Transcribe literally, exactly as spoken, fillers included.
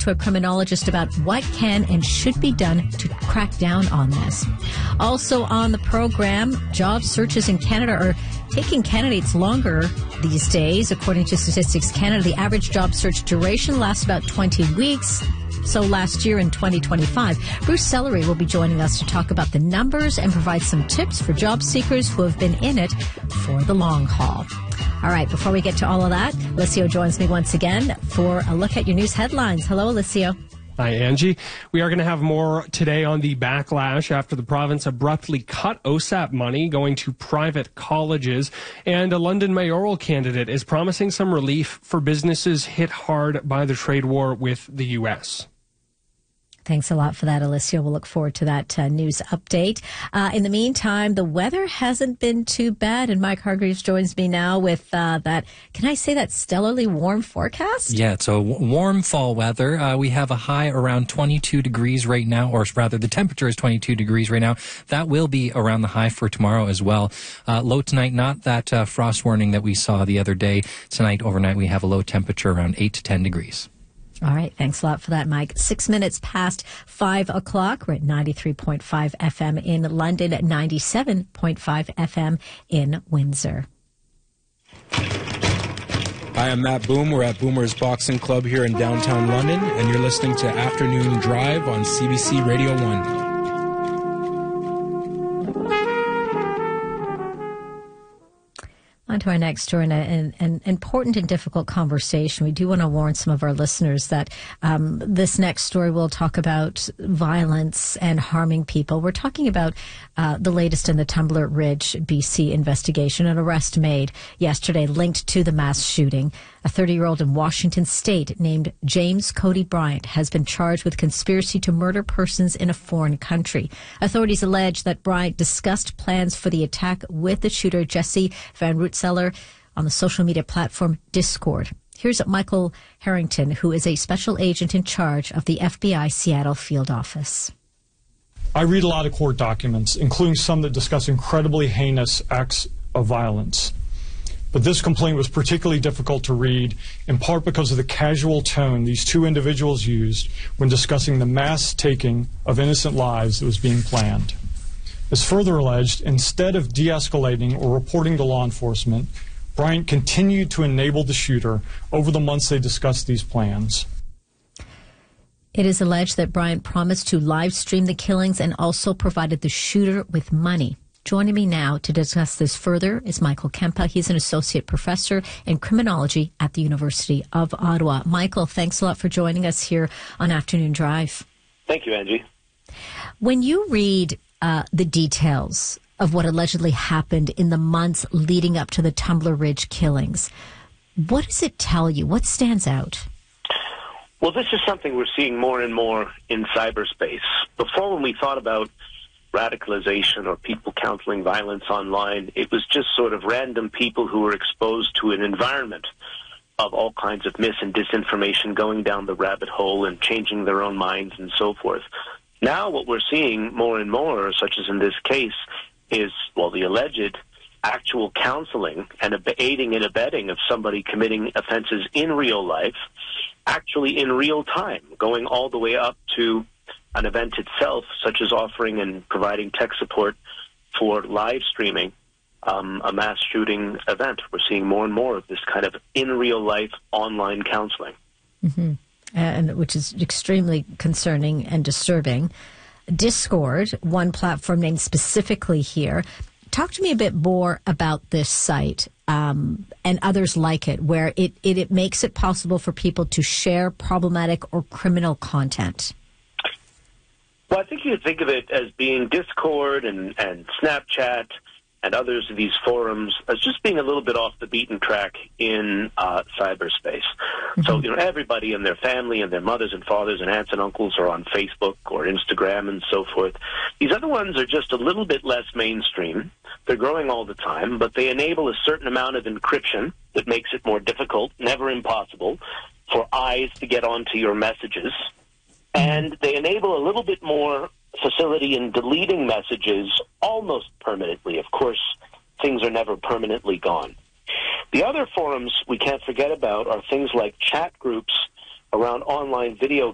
to a criminologist about what can and should be done to crack down on this. Also on the program, job searches in Canada are taking candidates longer these days. According to Statistics Canada, the average job search duration lasts about twenty weeks. So last year in twenty twenty-five, Bruce Sellery will be joining us to talk about the numbers and provide some tips for job seekers who have been in it for the long haul. All right, before we get to all of that, Alicio joins me once again for a look at your news headlines. Hello, Alicio. Hi, Angie. We are going to have more today on the backlash after the province abruptly cut O S A P money going to private colleges. And a London mayoral candidate is promising some relief for businesses hit hard by the trade war with the U S. Thanks a lot for that, Alicia. We'll look forward to that uh, news update. Uh, in the meantime, the weather hasn't been too bad, and Mike Hargreaves joins me now with uh, that, can I say that stellarly warm forecast? Yeah, it's a w- warm fall weather. Uh, we have a high around twenty-two degrees right now, or rather the temperature is twenty-two degrees right now. That will be around the high for tomorrow as well. Uh, low tonight, not that uh, frost warning that we saw the other day. Tonight, overnight, we have a low temperature around eight to ten degrees. All right. Thanks a lot for that, Mike. Six minutes past five o'clock. We're at ninety-three point five F M in London, at ninety-seven point five F M in Windsor. Hi, I'm Matt Boom. We're at Boomer's Boxing Club here in downtown London, and you're listening to Afternoon Drive on C B C Radio one. On to our next story, and an, an important and difficult conversation. We do want to warn some of our listeners that um, this next story will talk about violence and harming people. We're talking about uh, the latest in the Tumbler Ridge, B C investigation, an arrest made yesterday linked to the mass shooting. A thirty-year-old in Washington State named James Cody Bryant has been charged with conspiracy to murder persons in a foreign country. Authorities allege that Bryant discussed plans for the attack with the shooter, Jesse Van Rootseller, on the social media platform Discord. Here's Michael Harrington, who is a special agent in charge of the F B I Seattle field office. I read a lot of court documents, including some that discuss incredibly heinous acts of violence. But this complaint was particularly difficult to read, in part because of the casual tone these two individuals used when discussing the mass taking of innocent lives that was being planned. As further alleged, instead of de-escalating or reporting to law enforcement, Bryant continued to enable the shooter over the months they discussed these plans. It is alleged that Bryant promised to live stream the killings and also provided the shooter with money. Joining me now to discuss this further is Michael Kempa. He's an associate professor in criminology at the University of Ottawa. Michael, thanks a lot for joining us here on Afternoon Drive. Thank you, Angie. When you read uh, the details of what allegedly happened in the months leading up to the Tumbler Ridge killings, what does it tell you? What stands out? Well, this is something we're seeing more and more in cyberspace. Before, when we thought about radicalization or people countering violence online, it was just sort of random people who were exposed to an environment of all kinds of mis and disinformation, going down the rabbit hole and changing their own minds and so forth. Now what we're seeing more and more, such as in this case, is, well, the alleged actual counseling and aiding and abetting of somebody committing offenses in real life, actually in real time, going all the way up to an event itself, such as offering and providing tech support for live streaming um, a mass shooting event. We're seeing more and more of this kind of in real life online counseling. Mm-hmm. And which is extremely concerning and disturbing. Discord, one platform named specifically here. Talk to me a bit more about this site um, and others like it, where it, it, it makes it possible for people to share problematic or criminal content. Well, I think you could think of it as being Discord and, and Snapchat and others of these forums as just being a little bit off the beaten track in uh, cyberspace. Mm-hmm. So, you know, everybody and their family and their mothers and fathers and aunts and uncles are on Facebook or Instagram and so forth. These other ones are just a little bit less mainstream. They're growing all the time, but they enable a certain amount of encryption that makes it more difficult, never impossible, for eyes to get onto your messages. And they enable a little bit more facility in deleting messages almost permanently. Of course, things are never permanently gone. The other forums we can't forget about are things like chat groups around online video